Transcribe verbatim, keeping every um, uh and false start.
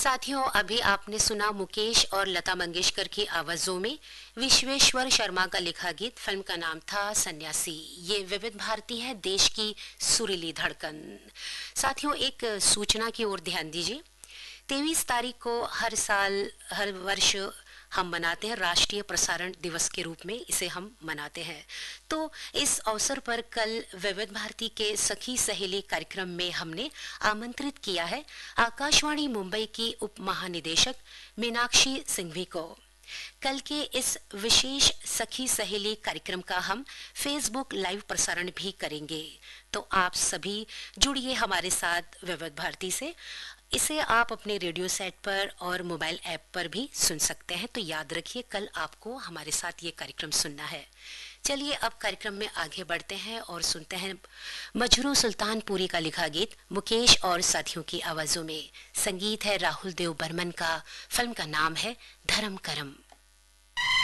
साथियों, अभी आपने सुना मुकेश और लता मंगेशकर की आवाजों में विश्वेश्वर शर्मा का लिखा गीत। फिल्म का नाम था सन्यासी। ये विविध भारती है, देश की सुरीली धड़कन। साथियों, एक सूचना की ओर ध्यान दीजिए। तेईस तारीख को हर साल हर वर्ष हम मनाते हैं राष्ट्रीय प्रसारण दिवस के रूप में इसे हम मनाते हैं। तो इस अवसर पर कल विविध भारती के सखी सहेली कार्यक्रम में हमने आमंत्रित किया है आकाशवाणी मुंबई की उप महानिदेशक मीनाक्षी सिंघवी को। कल के इस विशेष सखी सहेली कार्यक्रम का हम फेसबुक लाइव प्रसारण भी करेंगे। तो आप सभी जुड़िए हमारे साथ विविध भारती से। इसे आप अपने रेडियो सेट पर और मोबाइल ऐप पर भी सुन सकते हैं। तो याद रखिए, कल आपको हमारे साथ ये कार्यक्रम सुनना है। चलिए अब कार्यक्रम में आगे बढ़ते हैं और सुनते हैं मजरू सुल्तानपुरी का लिखा गीत मुकेश और साथियों की आवाजों में। संगीत है राहुल देव बर्मन का। फिल्म का नाम है धर्म करम।